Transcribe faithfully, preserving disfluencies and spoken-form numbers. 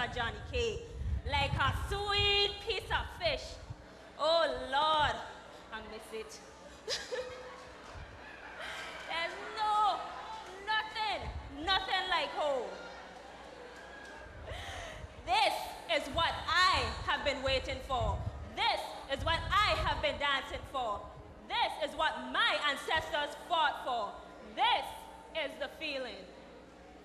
Mister Johnny Cake, like a sweet piece of fish. Oh Lord, I miss it. There's no, nothing, nothing like home. This is what I have been waiting for. This is what I have been dancing for. This is what my ancestors fought for. This is the feeling.